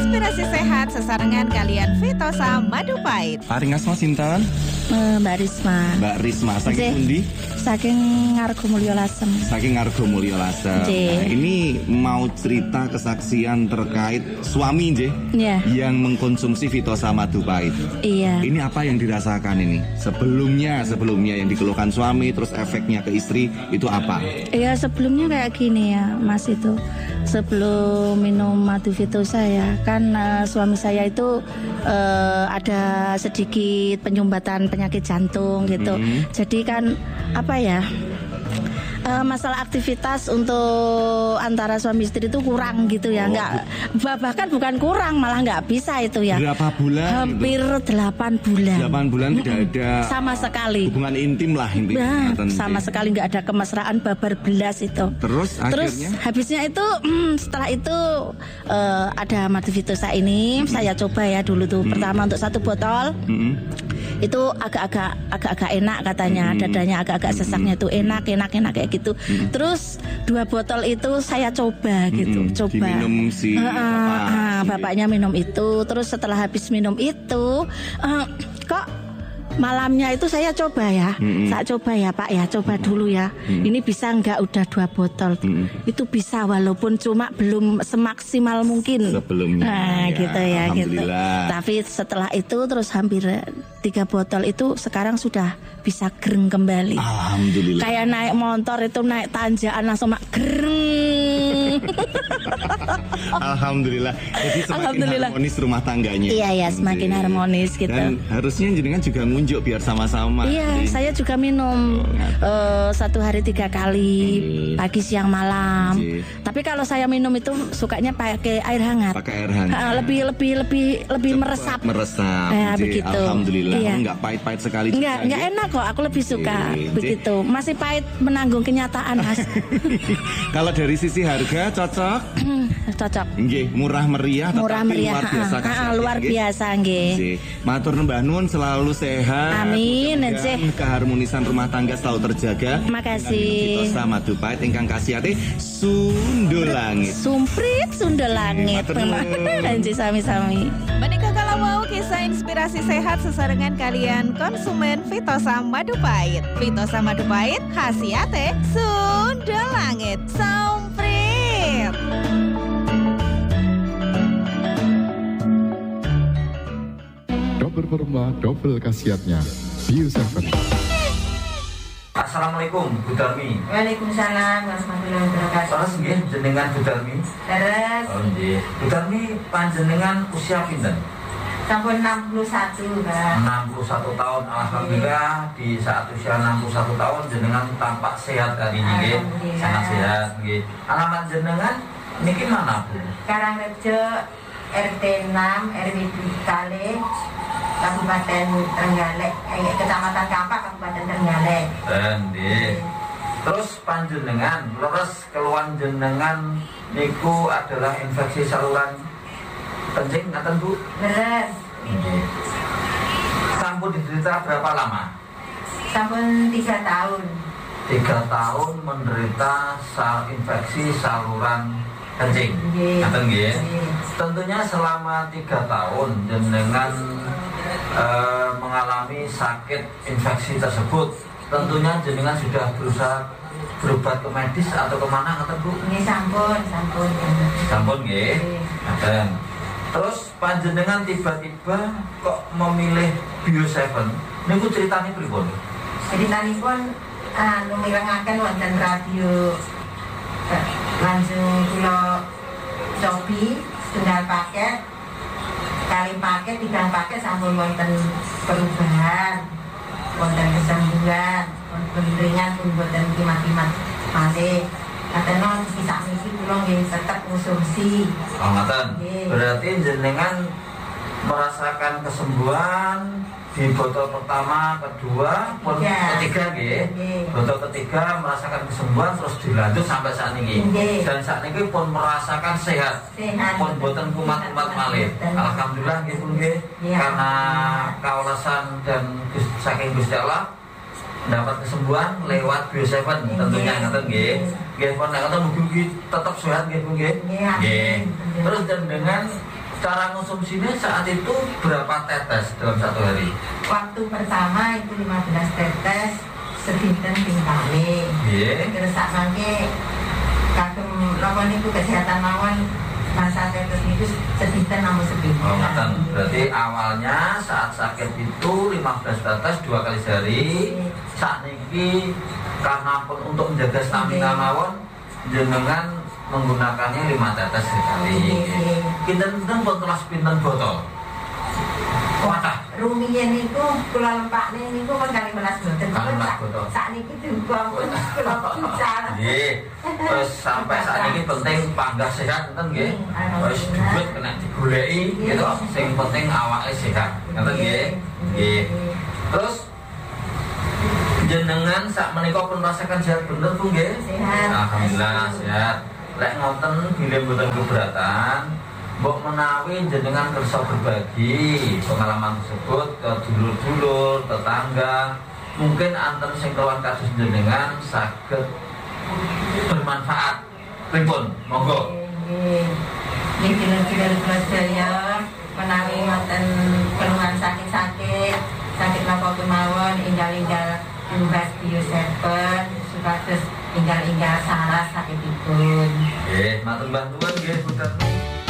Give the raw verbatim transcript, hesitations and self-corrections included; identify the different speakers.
Speaker 1: inspirasi sehat sesarengan kalian Vitosa Madu Pahit.
Speaker 2: Paring asma sinten?
Speaker 3: Uh, Mbak Risma.
Speaker 2: Mbak Risma, saking pundi?
Speaker 3: Saking Ngargo Mulyo Lasem.
Speaker 2: Saking Ngargo Mulyo Lasem. Nah, ini mau cerita kesaksian terkait suami, Nje,
Speaker 3: yeah.
Speaker 2: yang mengkonsumsi Vitosa Madu Pahit.
Speaker 3: Iya.
Speaker 2: Ini apa yang dirasakan ini? Sebelumnya, sebelumnya yang dikeluhkan suami, terus efeknya ke istri itu apa?
Speaker 3: Iya, sebelumnya kayak gini ya, Mas itu. Sebelum minum madu Vitosa ya, kan uh, suami saya itu uh, ada sedikit penyumbatan penyakit jantung gitu. Mm-hmm. Jadi kan apa ya? Uh, masalah aktivitas untuk antara suami istri itu kurang gitu ya, oh, nggak bahkan bukan kurang, malah nggak bisa itu ya.
Speaker 2: Berapa bulan?
Speaker 3: Hampir delapan bulan.
Speaker 2: Delapan bulan tidak ada
Speaker 3: sama sekali
Speaker 2: hubungan intim lah intinya.
Speaker 3: Nah, sama sekali nggak ada kemesraan, babar belas itu.
Speaker 2: Terus,
Speaker 3: Terus
Speaker 2: akhirnya?
Speaker 3: habisnya itu hmm, setelah itu uh, ada madu Vitosa ini, mm-hmm. saya coba ya dulu tuh, mm-hmm. pertama untuk satu botol. Mm-hmm. Itu agak-agak agak-agak enak katanya, hmm. dadanya agak-agak sesaknya itu enak, enak, enak kayak gitu. Hmm. Terus dua botol itu saya coba gitu, hmm. coba.
Speaker 2: Diminum si
Speaker 3: uh,
Speaker 2: bapak.
Speaker 3: Uh, bapaknya minum itu, terus setelah habis minum itu, uh, kok malamnya itu saya coba ya, mm-hmm. saya coba ya Pak ya, coba dulu ya. Mm-hmm. Ini bisa nggak udah dua botol? Mm-hmm. Itu bisa walaupun cuma belum semaksimal mungkin.
Speaker 2: Sebelumnya.
Speaker 3: Nah ya, gitu ya gitu. Tapi setelah itu terus hampir tiga botol itu sekarang sudah bisa gereng kembali.
Speaker 2: Alhamdulillah.
Speaker 3: Kayak naik motor itu naik tanjakan langsung mak gereng.
Speaker 2: Alhamdulillah. Jadi semakin
Speaker 3: Alhamdulillah.
Speaker 2: harmonis rumah tangganya.
Speaker 3: Iya ya, semakin Jadi, harmonis gitu.
Speaker 2: Dan harusnya jenengan juga ngunjuk biar sama-sama.
Speaker 3: Iya, Jadi, saya juga minum oh, uh, satu hari tiga kali, Jadi. pagi, siang, malam. Jadi. Tapi kalau saya minum itu sukanya pakai air hangat.
Speaker 2: Pakai air hangat.
Speaker 3: Uh, lebih lebih lebih lebih
Speaker 2: Cepat
Speaker 3: meresap.
Speaker 2: Meresap.
Speaker 3: Nah, begitu.
Speaker 2: Alhamdulillah.
Speaker 3: Iya.
Speaker 2: Enggak pahit-pahit sekali.
Speaker 3: Enggak, enggak enak kok. Aku lebih suka Jadi. begitu. Masih pahit menanggung kenyataan, Mas.
Speaker 2: Kalau dari sisi harga cocok?
Speaker 3: Cocok.
Speaker 2: Nggih, murah meriah
Speaker 3: murah
Speaker 2: tetapi
Speaker 3: meriah.
Speaker 2: luar biasa.
Speaker 3: Ha, ha, luar biasa nggih.
Speaker 2: Matur nembah nuwun selalu sehat.
Speaker 3: Amin.
Speaker 2: Keharmonisan rumah tangga selalu terjaga.
Speaker 3: Makasih.
Speaker 2: Vitosa Madu Pahit ingkang khasiate Sundul Langit.
Speaker 3: Sumprit Sundul Langit. Anji sami-sami.
Speaker 1: Menika kalau mau kisah inspirasi sehat sesarengan kalian konsumen Vitosa Madu Pahit. Vitosa Madu Pahit khasiate Sundul Langit. Sumprit.
Speaker 4: Double perma, double khasiatnya. Bio Seven.
Speaker 5: Assalamualaikum, Bu Darmi.
Speaker 6: Waalaikumsalam warahmatullahi wabarakatuh.
Speaker 5: Salah nggih jenengan Bu Darmi.
Speaker 6: Terus.
Speaker 5: Oh nggih. Bu Darmi panjenengan usia pinten?
Speaker 6: Sampun enam puluh satu, Mbak.
Speaker 5: enam puluh satu tahun. Alhamdulillah di saat usia enam puluh satu tahun jenengan tampak sehat hari ini nggih. Sangat sehat nggih. Alamat jenengan niki mana, Bu?
Speaker 6: Karangrejo R T enam R W Kale Kabupaten Trenggalek, eh, Kecamatan Kampak, Kabupaten Trenggalek.
Speaker 5: Nggih. Terus panjenengan leres keluhan jenengan niku adalah infeksi saluran kencing ngaten Bu?
Speaker 6: Leres.
Speaker 5: Nggih. Sampun diderita berapa lama?
Speaker 6: Sampun tiga tahun.
Speaker 5: Tiga tahun menderita sal infeksi saluran kencing. Ngaten nggih. Tentunya selama tiga tahun jenengan Uh, mengalami sakit infeksi tersebut, tentunya jenengan sudah berusaha berobat ke medis atau kemana kata Bu?
Speaker 6: Ini sampun, sampun.
Speaker 5: Sampun nggih. Ngaten. Terus panjenengan tiba-tiba kok memilih Bio Seven? Niku ceritanya pripun?
Speaker 6: Ceritanipun anu mirengaken wonten radio langsung kula cobi setunggal paket. Kali paket, tiga paket sampun wonten perubahan, wonten kesembuhan, wonten ringan pun wonten kimat-kimat malih. Katanya bisa misi kula nggih tetep konsumsi.
Speaker 5: Oh ngaten. Berarti jenengan merasakan kesembuhan di botol pertama, kedua, pun
Speaker 6: ya.
Speaker 5: ketiga nggih. Botol ketiga merasakan kesembuhan terus dilanjut sampai saat ini. Nge. Dan saat ini pun merasakan sehat.
Speaker 6: Sehat.
Speaker 5: Pun boten kumat-kumat malih. Alhamdulillah nggih pun nggih.
Speaker 6: Ya.
Speaker 5: Karena kaulasan dan saking Gusti Allah dapat kesembuhan lewat Bio Seven tentunya ngaten nggih. Nggih pun nek ngoten mugi tetap sehat nggih pun nggih. Nggih. Terus dan dengan Cara konsumsinya saat itu berapa tetes dalam satu hari?
Speaker 6: Waktu pertama itu lima belas tetes sedinten ping kali.
Speaker 5: Nggih.
Speaker 6: Terus sak mangke kagem napa niku kesehatan mawon masa tetes niku sedinten namung sepinten.
Speaker 5: Oh, ngeten. Berarti awalnya saat sakit itu lima belas tetes dua kali sehari. Saat niki karena pun untuk menjaga stamina mawon jenengan menggunakannya lima tetes sekali. Kinten-kinten pun kelas pinten botol. Kuatah.
Speaker 6: Rumiyin niku kula lempakne niku pun kali melas boten.
Speaker 5: Kalimelas botol.
Speaker 6: Sak niki juga pun kula picar.
Speaker 5: Nggih. Terus sampai saat ini penting panggah sehat enten nggih. Wis duit kena digoleki gitu. Sing penting awake sehat. Ngoten nggih. Nggih. Terus jenengan sak menika pun rasakan sehat bener Bu nggih?
Speaker 6: Sehat.
Speaker 5: Alhamdulillah sehat. Lek ngoten bilih mboten keberatan, mbok menawi jenengan kersa berbagi pengalaman tersebut ke dulur-dulur, tetangga, mungkin anten sing kawan kasus jenengan saged bermanfaat. Pripun? Monggo.
Speaker 6: Nggih. Nggih dulur-dulur kula sedaya menawi wonten keluhan sakit-sakit, sakit napa kemawon enggal-enggal tumbas bioseven supados enggal-enggal salah sakitipun.
Speaker 5: Nggih, matur bantuan nggih, Bu Karni.